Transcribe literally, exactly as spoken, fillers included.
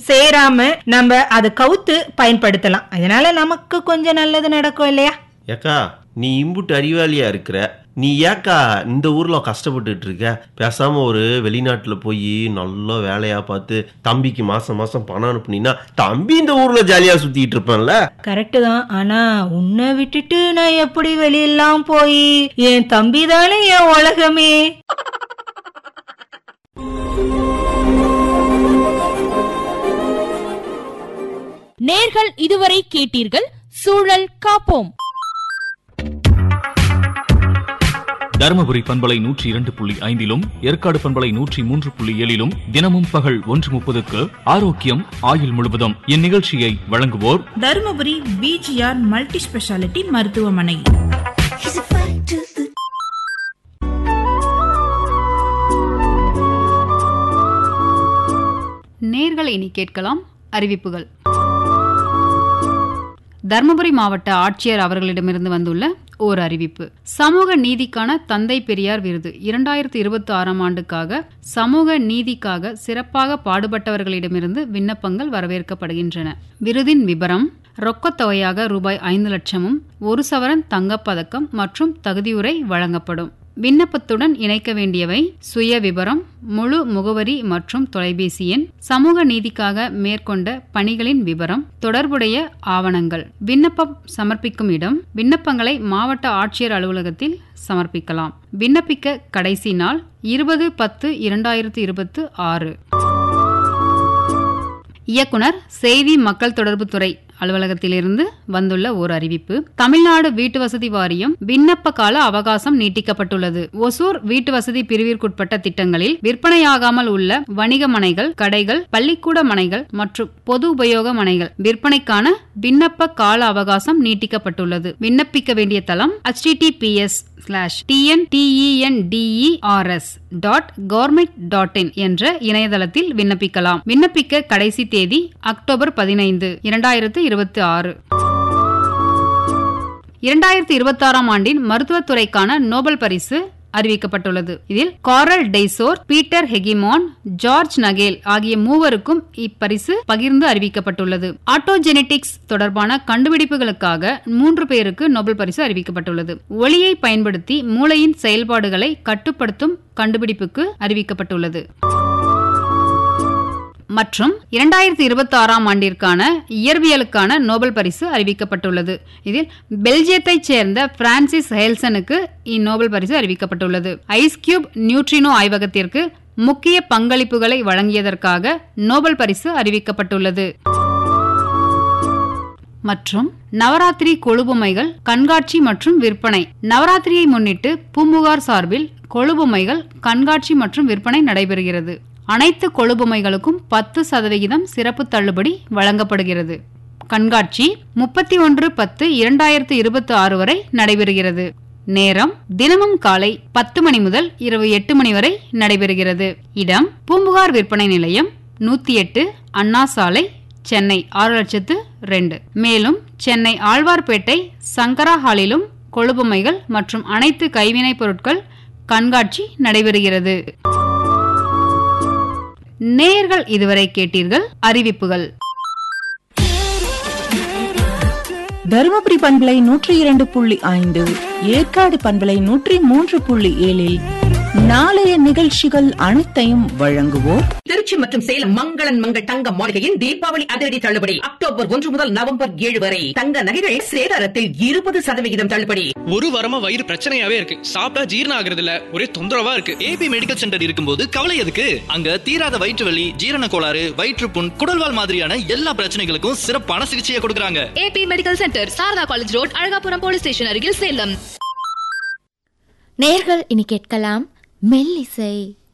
சேராம நம்ம அதை கவுத்து பயன்படுத்தலாம். அதனால நமக்கு கொஞ்சம் நல்லது நடக்கும் இல்லையா? ஏக்கா நீ இம்புட்டு அறிவாளியா இருக்கிற, நீ ஏக்கா இந்த ஊர்ல கஷ்டப்பட்டுட்டு இருக்க? பேசாம ஒரு வெளிநாட்டுல போய் நல்ல வேலையா பார்த்து தம்பிக்கு மாசம் மாசம் பணம் அனுப்புனீன்னா தம்பி இந்த ஊர்ல ஜாலியா சுத்திட்டு இருப்பான்ல. கரெக்டு தான். ஆனா உன்னை விட்டுட்டு நான் எப்படி வெளியெல்லாம் போய், என் தம்பி தானே என் உலகமே. நேர்கள் இதுவரை கேட்டீர்கள் சூழல் காப்போம். தருமபுரி பண்பலை நூற்றி இரண்டு புள்ளி ஐந்திலும் ஏற்காடு பண்பலை நூற்றி மூன்று புள்ளி ஏழிலும் தினமும் பகல் ஒன்று முப்பதுக்கு ஆரோக்கியம் ஆயுள் முழுவதும் இந்நிகழ்ச்சியை வழங்குவோர் தருமபுரி பிஜிஆர் மல்டி ஸ்பெஷாலிட்டி மருத்துவமனை. நேர்களை இனி கேட்கலாம் அறிவிப்புகள். தருமபுரி மாவட்ட ஆட்சியர் அவர்களிடமிருந்து வந்துள்ள ஓர் அறிவிப்பு. சமூக நீதிக்கான தந்தை பெரியார் விருது இரண்டாயிரத்தி இருபத்தி ஆறாம் ஆண்டுக்காக சமூக நீதிக்காக சிறப்பாக பாடுபட்டவர்களிடமிருந்து விண்ணப்பங்கள் வரவேற்கப்படுகின்றன. விருதின் விபரம் ரொக்கத்தொகையாக ரூபாய் ஐந்து லட்சமும் ஒரு சவரன் தங்கப்பதக்கம் மற்றும் தகுதியுரை வழங்கப்படும். விண்ணப்பத்துடன் இணைக்க வேண்டியவை சுய விபரம், முழு முகவரி மற்றும் தொலைபேசி எண், சமூக நீதிக்காக மேற்கொண்ட பணிகளின் விபரம், தொடர்புடைய ஆவணங்கள். விண்ணப்பம் சமர்ப்பிக்கும் இடம் விண்ணப்பங்களை மாவட்ட ஆட்சியர் அலுவலகத்தில் சமர்ப்பிக்கலாம். விண்ணப்பிக்க கடைசி நாள் இருபது பத்து இரண்டாயிரத்தி இருபத்தி ஆறு. இயக்குனர் செய்தி மக்கள் தொடர்பு துறை அலுவலகத்திலிருந்து வந்துள்ள ஓர் அறிவிப்பு. தமிழ்நாடு வீட்டு வசதி வாரியம் விண்ணப்ப கால அவகாசம் நீட்டிக்கப்பட்டுள்ளது. ஒசூர் வீட்டு வசதி பிரிவிற்குட்பட்ட திட்டங்களில் விற்பனையாகாமல் உள்ள வணிக மனைகள், கடைகள், பள்ளிக்கூட மனைகள் மற்றும் பொது உபயோக மனைகள் விற்பனைக்கான விண்ணப்ப கால அவகாசம் நீட்டிக்கப்பட்டுள்ளது. விண்ணப்பிக்க வேண்டிய தளம் H D D B S slash T N D E N D E R S dot government dot in என்ற இணையதளத்தில் விண்ணப்பிக்கலாம். விண்ணப்பிக்க கடைசி தேதி அக்டோபர் பதினைந்து இரண்டாயிரத்து இருபத்தி ஆறு. இரண்டாயிரத்தி இருபத்தி ஆறாம் ஆண்டின் மருத்துவத்துறைக்கான நோபல் பரிசு அறிவிக்கப்பட்டுள்ளது. இதில் காரல் டெய்சோர், பீட்டர் ஹெகிமான், ஜார்ஜ் நகேல் ஆகிய மூவருக்கும் இப்பரிசு பகிர்ந்து அறிவிக்கப்பட்டுள்ளது. ஆட்டோஜெனெடிக்ஸ் தொடர்பான கண்டுபிடிப்புகளுக்காக மூன்று பேருக்கு நோபல் பரிசு அறிவிக்கப்பட்டுள்ளது. ஒளியை பயன்படுத்தி மூளையின் செயல்பாடுகளை கட்டுப்படுத்தும் கண்டுபிடிப்புக்கு அறிவிக்கப்பட்டுள்ளது. மற்றும் இரண்டாயிரத்தி இருபத்தி ஆறாம் ஆண்டிற்கான இயற்பியலுக்கான நோபல் பரிசு அறிவிக்கப்பட்டுள்ளது. இதில் பெல்ஜியத்தைச் சேர்ந்த பிரான்சிஸ் ஹெல்சனுக்கு இந்நோபல் பரிசு அறிவிக்கப்பட்டுள்ளது. ஐஸ் கியூப் நியூட்ரினோ ஆய்வகத்திற்கு முக்கிய பங்களிப்புகளை வழங்கியதற்காக நோபல் பரிசு அறிவிக்கப்பட்டுள்ளது. மற்றும் நவராத்திரி கொழுபொம்மைகள் கண்காட்சி மற்றும் விற்பனை. நவராத்திரியை முன்னிட்டு பூம்புகார் சார்பில் கொழுபொம்மைகள் கண்காட்சி மற்றும் விற்பனை நடைபெறுகிறது. அனைத்து கொழுபொம்மைகளுக்கும் பத்து சதவிகிதம் சிறப்பு தள்ளுபடி வழங்கப்படுகிறது. கண்காட்சி முப்பத்தி ஒன்று பத்து இரண்டாயிரத்தி இருபத்தி ஆறு வரை நடைபெறுகிறது. நேரம் தினமும் காலை பத்து மணி முதல் இரவு எட்டு மணி வரை நடைபெறுகிறது. இடம் பூம்புகார் விற்பனை நிலையம், நூத்தி எட்டு அண்ணா சாலை, சென்னை ஆறு லட்சத்து ரெண்டு. மேலும் சென்னை ஆழ்வார்பேட்டை சங்கரா ஹாலிலும் கொழுபொம்மைகள் மற்றும் அனைத்து கைவினைப் பொருட்கள் கண்காட்சி நடைபெறுகிறது. நேயர்கள் இதுவரை கேட்டீர்கள் அறிவிப்புகள். தருமபுரி பண்பலை நூற்றி இரண்டு புள்ளி ஐந்து, ஏற்காடு பண்பலை நூற்றி மூன்று புள்ளி ஏழில் நாளைய நிகழ்ச்சிகள் அனைத்தையும் வழங்குவோம். திருச்சி மற்றும் சேலம் மங்களன் மங்கள் தங்க மாளிகையின் தீபாவளி அதிரடி தள்ளுபடி அக்டோபர் ஒன்று முதல் நவம்பர் ஏழு வரை. தங்க நகைகள் சேதாரத்தில் இருபது சதவிகிதம் தள்ளுபடி. ஒரு வாரமா வயிறு பிரச்சனையாவே இருக்கு, சாப்பிட்டா ஜீரணம் ஆகுறது இல்ல, ஒரே தொந்தரவா இருக்கு. ஏபி மெடிக்கல் சென்டர் இருக்கும்போது கவலை எதுக்கு? அங்க தீராத வயிற்று வலி, ஜீரண கோளாறு, வயிற்றுப்புண், குடல்வால் மாதிரியான எல்லா பிரச்சனைகளுக்கும் சிறப்பான சிகிச்சையை கொடுக்கறாங்க. AB medical centre, Saradha college road, Alagapuram police station அருகில், சேலம். நேயர்கள் இனி கேட்கலாம் மெல்லிசை.